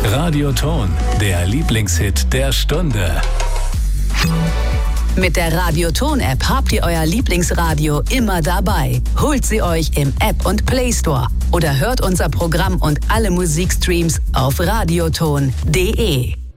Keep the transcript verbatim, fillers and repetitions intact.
Radioton, der Lieblingshit der Stunde. Mit der Radioton-App habt ihr euer Lieblingsradio immer dabei. Holt sie euch im App- und Play Store oder hört unser Programm und alle Musikstreams auf radioton punkt de.